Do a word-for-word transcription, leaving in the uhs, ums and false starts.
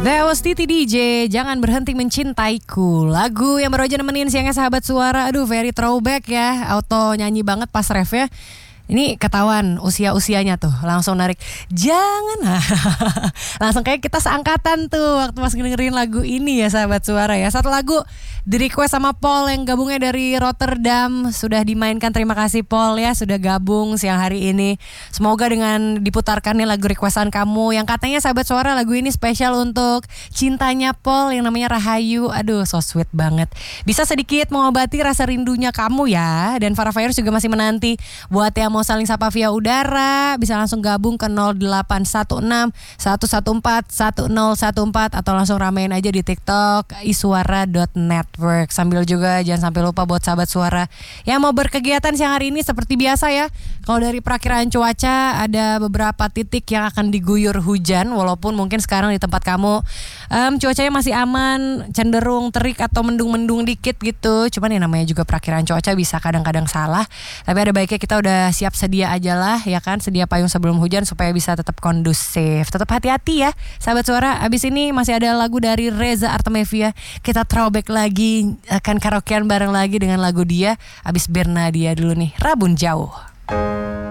That was Titi D J, Jangan Berhenti Mencintaiku. Lagu yang baru aja nemenin siangnya sahabat suara. Aduh, very throwback ya. Auto nyanyi banget pas ref ya. Ini ketahuan usia-usianya tuh. Langsung narik, jangan. Langsung kayak kita seangkatan tuh waktu pas dengerin lagu ini ya sahabat suara ya. Satu lagu di request sama Paul yang gabungnya dari Rotterdam. Sudah dimainkan, terima kasih Paul ya. Sudah gabung siang hari ini. Semoga dengan diputarkannya lagu requestan kamu, yang katanya sahabat suara lagu ini spesial untuk cintanya Paul yang namanya Rahayu. Aduh, so sweet banget. Bisa sedikit mengobati rasa rindunya kamu ya. Dan Farah Fairs juga masih menanti buat yang mau saling sapa via udara, bisa langsung gabung ke nol delapan satu enam satu satu empat satu nol satu empat atau langsung ramein aja di TikTok iswara dot network. Sambil juga jangan sampai lupa buat sahabat suara yang mau berkegiatan siang hari ini seperti biasa ya. Kalau dari perakiraan cuaca ada beberapa titik yang akan diguyur hujan, walaupun mungkin sekarang di tempat kamu um, cuacanya masih aman, cenderung terik atau mendung-mendung dikit gitu. Cuman yang namanya juga perakiraan cuaca bisa kadang-kadang salah. Tapi ada baiknya kita udah siap sedia aja lah ya kan, sedia payung sebelum hujan supaya bisa tetap kondusif. Tetap hati-hati ya sahabat suara. Abis ini masih ada lagu dari Reza Artamevia. Kita throwback lagi, akan karaokean bareng lagi dengan lagu dia. Abis Bernadia dulu nih, Rabun Jauh.